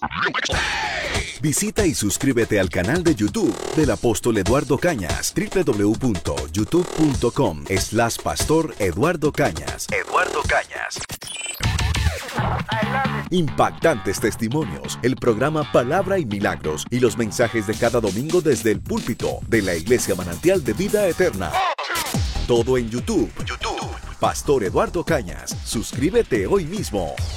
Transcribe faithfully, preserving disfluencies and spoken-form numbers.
Visita y suscríbete al canal de YouTube del apóstol Eduardo Cañas, doble u doble u doble u punto youtube punto com slash pastor Eduardo Cañas. Eduardo Cañas. Impactantes testimonios, el programa Palabra y Milagros y los mensajes de cada domingo desde el púlpito de la Iglesia Manantial de Vida Eterna. Todo en YouTube. YouTube. Pastor Eduardo Cañas. Suscríbete hoy mismo.